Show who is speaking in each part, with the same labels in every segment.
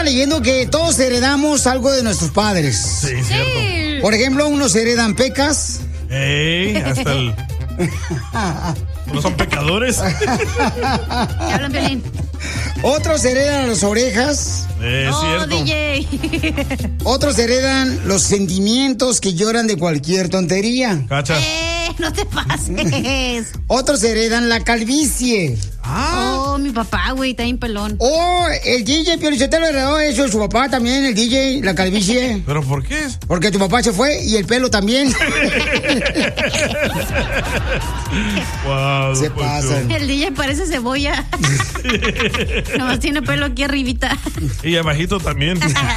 Speaker 1: leyendo que todos heredamos algo de nuestros padres.
Speaker 2: Sí, cierto.
Speaker 1: Por ejemplo, unos heredan pecas.
Speaker 2: Hasta el... ¿No son pecadores?
Speaker 3: Hablan, Piolín.
Speaker 1: Otros heredan las orejas.
Speaker 2: Cierto.
Speaker 3: DJ.
Speaker 1: Otros heredan los sentimientos que lloran de cualquier tontería.
Speaker 2: Cachas.
Speaker 3: No te pases.
Speaker 1: Otros heredan la calvicie.
Speaker 3: Oh, mi papá, güey, está bien pelón.
Speaker 1: Oh, el DJ Piolichotelo heredó eso, su papá también, el DJ, la calvicie.
Speaker 2: ¿Pero por qué?
Speaker 1: Porque tu papá se fue y el pelo también.
Speaker 2: Wow,
Speaker 1: se pasan.
Speaker 3: El DJ parece cebolla. Nomás tiene pelo aquí arribita.
Speaker 2: Y abajito también.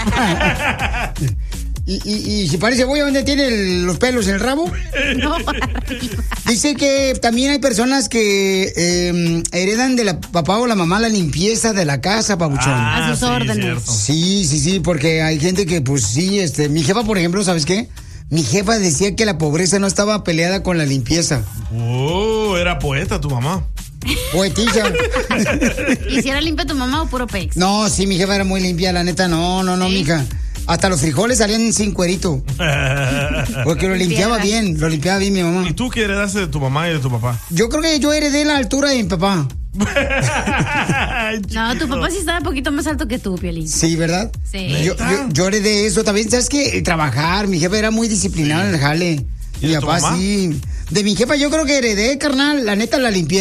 Speaker 1: ¿Y si parece cebolla, dónde tiene los pelos en el rabo?
Speaker 3: No,
Speaker 1: dice que también hay personas que heredan de la papá o la mamá la limpieza de la casa, papuchón.
Speaker 3: A sus órdenes.
Speaker 1: Sí, porque hay gente que, pues sí, mi jefa, por ejemplo, ¿sabes qué? Mi jefa decía que la pobreza no estaba peleada con la limpieza.
Speaker 2: Oh, era poeta tu mamá.
Speaker 1: Poetilla.
Speaker 3: ¿Y si era limpia tu mamá o puro pex?
Speaker 1: No, sí, mi jefa era muy limpia, la neta, no, ¿sí? Mija. Hasta los frijoles salían sin cuerito. Porque lo limpiaba bien mi mamá.
Speaker 2: ¿Y tú qué heredaste de tu mamá y de tu papá?
Speaker 1: Yo creo que yo heredé la altura de mi papá.
Speaker 3: No, tu papá sí estaba un poquito más alto que tú, Piolín.
Speaker 1: Sí, ¿verdad?
Speaker 3: Sí.
Speaker 1: Yo heredé eso también. ¿Sabes qué? Trabajar. Mi jefa era muy disciplinada en el jale.
Speaker 2: ¿Y
Speaker 1: mi
Speaker 2: de tu
Speaker 1: papá
Speaker 2: mamá?
Speaker 1: sí. De mi jefa yo creo que heredé, carnal, la neta, la limpieza.